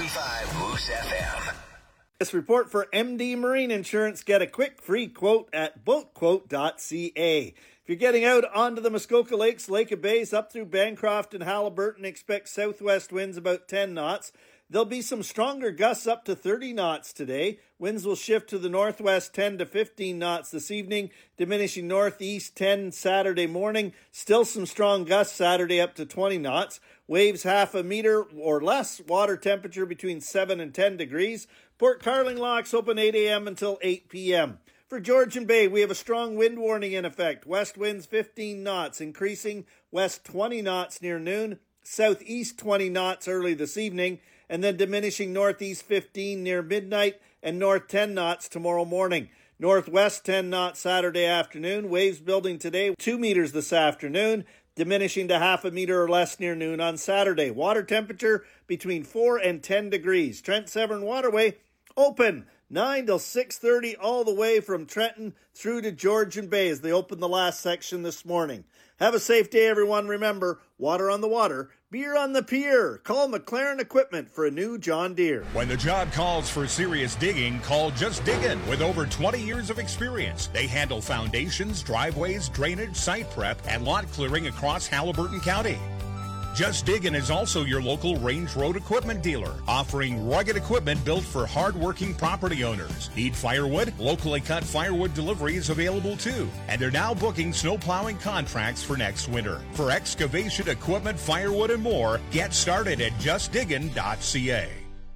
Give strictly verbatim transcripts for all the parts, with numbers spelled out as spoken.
point five Moose F M. This report for M D Marine Insurance. Get a quick free quote at boat quote dot c a. If you're getting out onto the Muskoka Lakes, Lake of Bays, up through Bancroft and Haliburton, expect southwest winds about ten knots. There'll be some stronger gusts up to thirty knots today. Winds will shift to the northwest ten to fifteen knots this evening, diminishing northeast ten Saturday morning. Still some strong gusts Saturday up to twenty knots. Waves half a meter or less. Water temperature between seven and ten degrees. Port Carling locks open eight a.m. until eight p.m. For Georgian Bay, we have a strong wind warning in effect. West winds fifteen knots, increasing west twenty knots near noon, southeast twenty knots early this evening, and then diminishing northeast fifteen near midnight and north ten knots tomorrow morning. Northwest ten knots Saturday afternoon. Waves building today two meters this afternoon, diminishing to half a meter or less near noon on Saturday. Water temperature between four and ten degrees. Trent Severn Waterway open nine till six thirty all the way from Trenton through to Georgian Bay as they open the last section this morning. Have a safe day, everyone. Remember, water on the water, beer on the pier. Call McLaren Equipment for a new John Deere. When the job calls for serious digging, call Just Diggin'. With over twenty years of experience, they handle foundations, driveways, drainage, site prep, and lot clearing across Haliburton County. Just Diggin' is also your local Range Road equipment dealer, offering rugged equipment built for hard-working property owners. Need firewood? Locally cut firewood delivery is available too. And they're now booking snow plowing contracts for next winter. For excavation equipment, firewood, and more, get started at just diggin dot c a.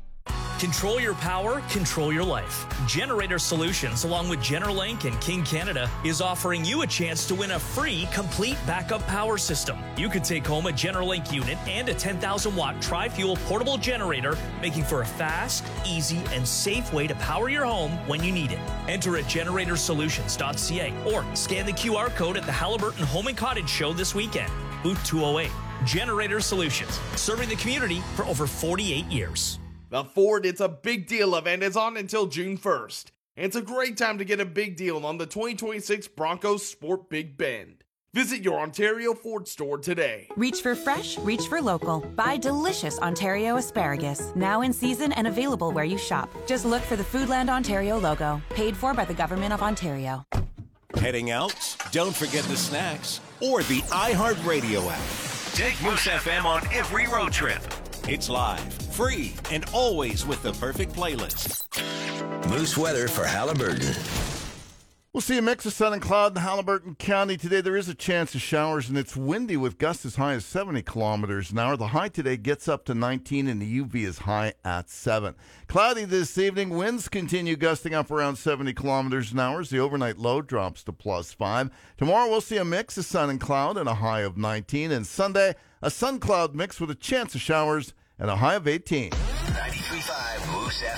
Control your power, control your life. Generator Solutions, along with Generalink and King Canada, is offering you a chance to win a free complete backup power system. You could take home a Generalink unit and a ten thousand watt tri-fuel portable generator, making for a fast, easy, and safe way to power your home when you need it. Enter at generator solutions dot c a or scan the Q R code at the Haliburton Home and Cottage Show this weekend. Booth two oh eight. Generator Solutions, serving the community for over forty-eight years. The Ford It's a Big Deal event is on until June first. And it's a great time to get a big deal on the twenty twenty-six Broncos Sport Big Bend. Visit your Ontario Ford store today. Reach for fresh, reach for local. Buy delicious Ontario asparagus. Now in season and available where you shop. Just look for the Foodland Ontario logo. Paid for by the Government of Ontario. Heading out? Don't forget the snacks or the iHeartRadio app. Take Moose F M on every road trip. It's live, free, and always with the perfect playlist. Moose weather for Haliburton. We'll see a mix of sun and cloud in Haliburton County today. There is a chance of showers, and it's windy with gusts as high as seventy kilometers an hour. The high today gets up to nineteen, and the U V is high at seven. Cloudy this evening. Winds continue gusting up around seventy kilometers an hour. The overnight low drops to plus five. Tomorrow we'll see a mix of sun and cloud and a high of nineteen. And Sunday, a sun-cloud mix with a chance of showers and a high of eighteen. ninety-three point five Moose